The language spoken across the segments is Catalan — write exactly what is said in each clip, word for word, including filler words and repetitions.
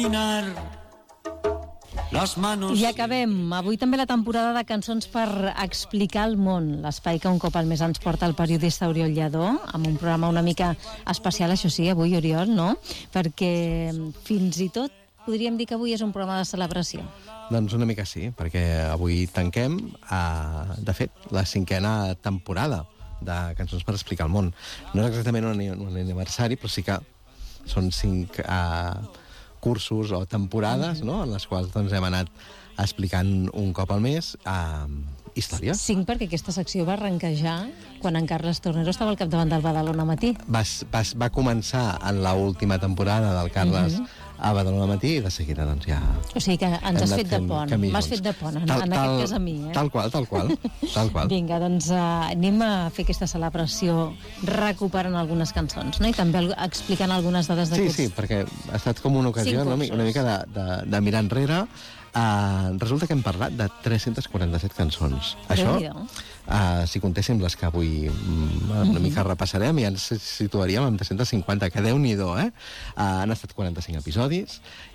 Las manos... I acabem. Avui també la temporada de cançons per explicar el món. L'espai que un cop al mes ens porta el periodista Oriol Lladó, amb un programa una mica especial, això sí, avui, Oriol, no? Perquè fins i tot podríem dir que avui és un programa de celebració. Doncs una mica sí, perquè avui tanquem, eh, de fet, la cinquena temporada de Cançons per explicar el món. No és exactament un, un aniversari, però sí que són cinc... Eh, cursos o temporades, no?, en les quals doncs, hem anat explicant un cop al mes eh, històries. Cinc, perquè aquesta secció va arrencar ja quan en Carles Tornero estava al capdavant del Badalona Matí. Va, va, va començar en l'última temporada del Carles uh -huh. a Badalona Matí i de seguida doncs ja... O sigui que ens has fet de pont. M'has fet de pont, en, tal, en aquest cas a mi. Eh? Tal qual, tal qual. Tal qual. Vinga, doncs uh, anem a fer aquesta celebració recuperant algunes cançons, no? I també explicant algunes dades d'aquests... Sí, sí, perquè ha estat com una ocasió no? una mica de, de, de mirar enrere. Uh, resulta que hem parlat de tres-centes quaranta-set cançons. Això, uh, si contéssim les que avui um, una mica repassarem, ja ens situaríem en tres-centes cinquanta, que Déu-n'hi-do, eh? Uh, han estat quaranta-cinc episodis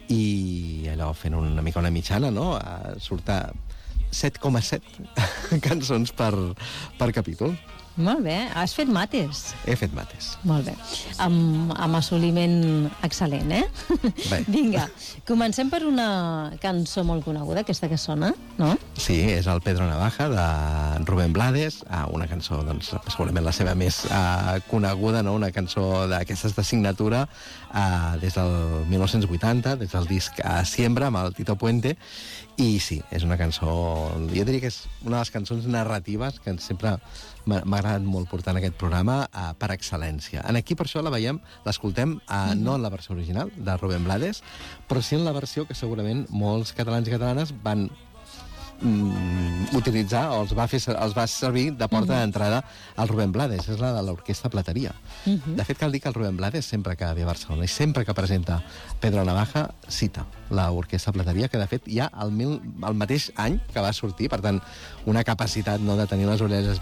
i allò fent una mica una mitjana, no? Uh, surt a set coma set cançons per, per capítol. Molt bé, has fet mates. He fet mates. Molt bé, amb, amb assoliment excel·lent, eh? Bé. Vinga, comencem per una cançó molt coneguda, aquesta que sona, no? Sí, és el Pedro Navaja, de Rubén Blades, una cançó, doncs, segurament la seva més uh, coneguda, no? Una cançó d'aquestes de signatura uh, des del mil nou-cents vuitanta, des del disc uh, Siembra, amb el Tito Puente, i sí, és una cançó, jo diria que és una de les cançons narratives que sempre m'ha agradat molt portar en aquest programa uh, per excel·lència. En aquí, per això, la veiem, l'escoltem, uh, mm-hmm. no en la versió original de Rubén Blades, però sí en la versió que segurament molts catalans i catalanes van mm, utilitzar o els va, fer, els va servir de porta mm-hmm. d'entrada al Rubén Blades, és la de l'Orquestra Plateria. Mm-hmm. De fet, cal dir que el Rubén Blades, sempre que ve a Barcelona i sempre que presenta Pedro Navaja, cita l'Orquestra Plateria, que de fet ja el, mil, el mateix any que va sortir, per tant, una capacitat no, de tenir les orelles